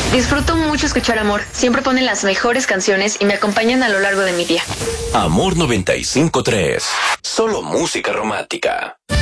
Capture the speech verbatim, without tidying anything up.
Disfruto mucho escuchar Amor. Siempre ponen las mejores canciones y me acompañan a lo largo de mi día. Amor noventa y cinco punto tres. Solo música romántica.